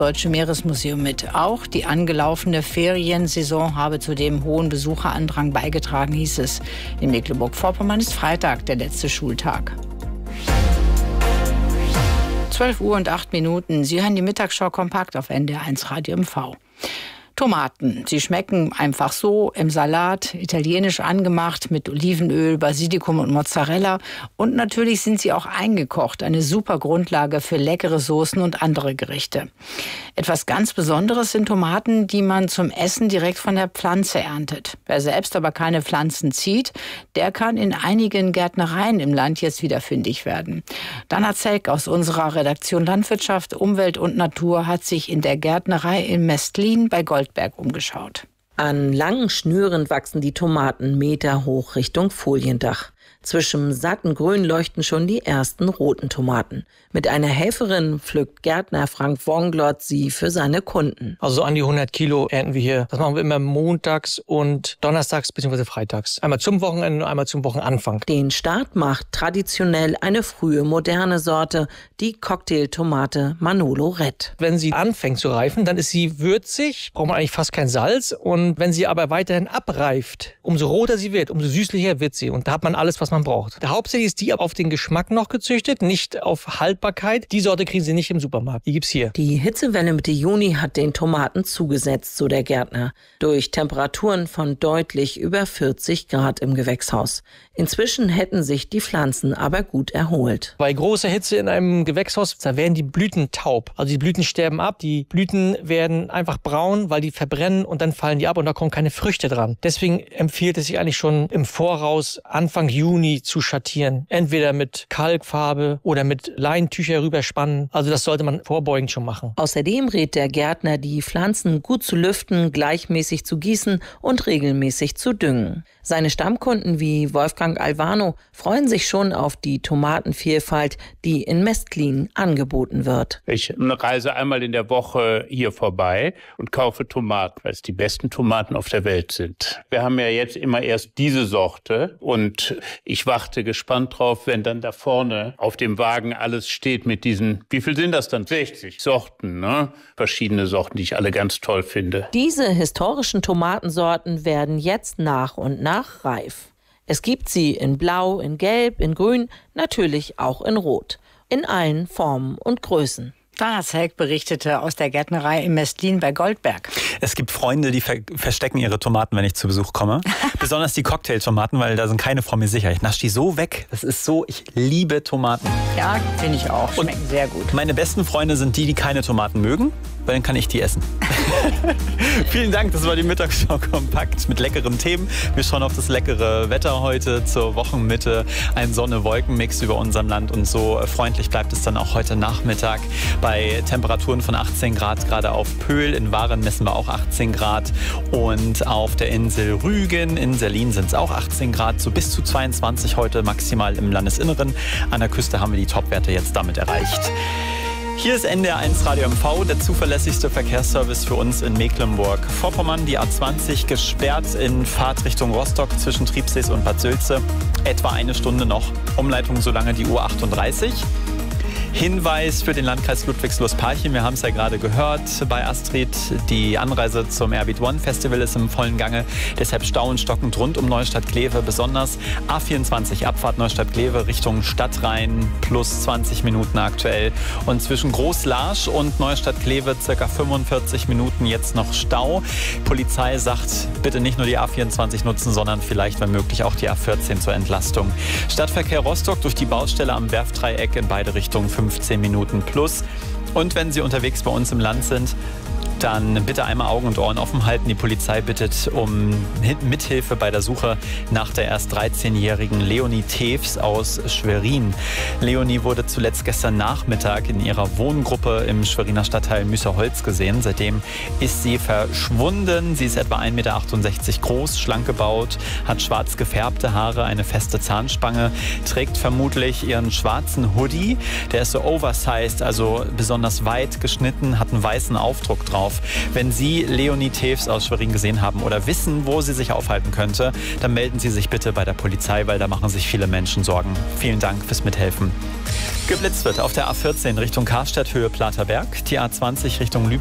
Deutsche Meeresmuseum mit. Auch die angelaufene Feriensaison habe zu dem hohen Besucherandrang beigetragen, hieß es. In Mecklenburg-Vorpommern ist Freitag der letzte Schultag. 12 Uhr und 8 Minuten. Sie hören die Mittagsschau kompakt auf NDR1 Radio MV. Tomaten, sie schmecken einfach so im Salat, italienisch angemacht mit Olivenöl, Basilikum und Mozzarella. Und natürlich sind sie auch eingekocht, eine super Grundlage für leckere Soßen und andere Gerichte. Etwas ganz Besonderes sind Tomaten, die man zum Essen direkt von der Pflanze erntet. Wer selbst aber keine Pflanzen zieht, der kann in einigen Gärtnereien im Land jetzt wieder fündig werden. Dana Zelk aus unserer Redaktion Landwirtschaft, Umwelt und Natur hat sich in der Gärtnerei in Mestlin bei Goldberg umgeschaut. An langen Schnüren wachsen die Tomaten meterhoch Richtung Foliendach. Zwischen satten Grün leuchten schon die ersten roten Tomaten. Mit einer Helferin pflückt Gärtner Frank Wonglott sie für seine Kunden. Also so an die 100 Kilo ernten wir hier. Das machen wir immer montags und donnerstags bzw. freitags. Einmal zum Wochenende und einmal zum Wochenanfang. Den Start macht traditionell eine frühe moderne Sorte, die Cocktailtomate Manolo Red. Wenn sie anfängt zu reifen, dann ist sie würzig, braucht man eigentlich fast kein Salz. Und wenn sie aber weiterhin abreift, umso roter sie wird, umso süßlicher wird sie. Und da hat man alles, was man braucht. Hauptsächlich ist die auf den Geschmack noch gezüchtet, nicht auf Haltbarkeit. Die Sorte kriegen Sie nicht im Supermarkt. Die gibt's hier. Die Hitzewelle Mitte Juni hat den Tomaten zugesetzt, so der Gärtner. Durch Temperaturen von deutlich über 40 Grad im Gewächshaus. Inzwischen hätten sich die Pflanzen aber gut erholt. Bei großer Hitze in einem Gewächshaus, da werden die Blüten taub. Also die Blüten sterben ab. Die Blüten werden einfach braun, weil die verbrennen und dann fallen die ab und da kommen keine Früchte dran. Deswegen empfiehlt es sich eigentlich schon im Voraus, Anfang Juni zu schattieren. Entweder mit Kalkfarbe oder mit Leintücher rüberspannen. Also das sollte man vorbeugend schon machen. Außerdem rät der Gärtner, die Pflanzen gut zu lüften, gleichmäßig zu gießen und regelmäßig zu düngen. Seine Stammkunden wie Wolfgang Alvano freuen sich schon auf die Tomatenvielfalt, die in Mestlin angeboten wird. Ich reise einmal in der Woche hier vorbei und kaufe Tomaten, weil es die besten Tomaten auf der Welt sind. Wir haben ja jetzt immer erst diese Sorte und ich warte gespannt drauf, wenn dann da vorne auf dem Wagen alles steht mit diesen, wie viel sind das dann? 60 Sorten, ne? Verschiedene Sorten, die ich alle ganz toll finde. Diese historischen Tomatensorten werden jetzt nach und nach reif. Es gibt sie in Blau, in Gelb, in Grün, natürlich auch in Rot. In allen Formen und Größen. Dana Zelk berichtete aus der Gärtnerei in Mestlin bei Goldberg. Es gibt Freunde, die verstecken ihre Tomaten, wenn ich zu Besuch komme. Besonders die Cocktailtomaten, weil da sind keine vor mir sicher. Ich nasche die so weg. Das ist so, ich liebe Tomaten. Ja, finde ich auch. Schmecken sehr gut. Meine besten Freunde sind die, die keine Tomaten mögen, weil dann kann ich die essen. Vielen Dank, das war die Mittagsschau kompakt mit leckeren Themen. Wir schauen auf das leckere Wetter heute zur Wochenmitte. Ein Sonne-Wolken-Mix über unserem Land und so freundlich bleibt es dann auch heute Nachmittag. Bei Temperaturen von 18 Grad, gerade auf Pöhl. In Waren messen wir auch 18 Grad. Und auf der Insel Rügen, in Selin sind es auch 18 Grad, so bis zu 22 heute maximal im Landesinneren. An der Küste haben wir die Topwerte jetzt damit erreicht. Hier ist NDR1 Radio MV, der zuverlässigste Verkehrsservice für uns in Mecklenburg-Vorpommern. Die A20 gesperrt in Fahrtrichtung Rostock zwischen Triebsees und Bad Sülze. Etwa eine Stunde noch. Umleitung solange die U38. Hinweis für den Landkreis Ludwigslust-Parchim. Wir haben es ja gerade gehört bei Astrid. Die Anreise zum Airbeat One Festival ist im vollen Gange. Deshalb Stau und stockend rund um Neustadt-Glewe. Besonders A24 Abfahrt Neustadt-Glewe Richtung Stadtrhein plus 20 Minuten aktuell. Und zwischen Groß-Larsch und Neustadt-Glewe ca. 45 Minuten jetzt noch Stau. Polizei sagt, bitte nicht nur die A24 nutzen, sondern vielleicht, wenn möglich, auch die A14 zur Entlastung. Stadtverkehr Rostock durch die Baustelle am Werftdreieck in beide Richtungen 15 Minuten plus. Und wenn Sie unterwegs bei uns im Land sind, dann bitte einmal Augen und Ohren offen halten. Die Polizei bittet um Mithilfe bei der Suche nach der erst 13-jährigen Leonie Tews aus Schwerin. Leonie wurde zuletzt gestern Nachmittag in ihrer Wohngruppe im Schweriner Stadtteil Müsserholz gesehen. Seitdem ist sie verschwunden. Sie ist etwa 1,68 Meter groß, schlank gebaut, hat schwarz gefärbte Haare, eine feste Zahnspange, trägt vermutlich ihren schwarzen Hoodie. Der ist so oversized, also besonders weit geschnitten, hat einen weißen Aufdruck drauf. auf. Wenn Sie Leonie Tews aus Schwerin gesehen haben oder wissen, wo sie sich aufhalten könnte, dann melden Sie sich bitte bei der Polizei, weil da machen sich viele Menschen Sorgen. Vielen Dank fürs Mithelfen. Geblitzt wird auf der A14 Richtung Karstadt, Höhe Platerberg, die A20 Richtung Lübeck